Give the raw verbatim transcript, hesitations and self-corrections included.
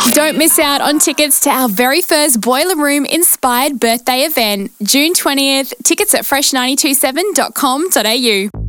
Don't miss out on tickets to our very first Boiler Room inspired birthday event, June twentieth. Tickets at fresh nine two seven dot com dot a u.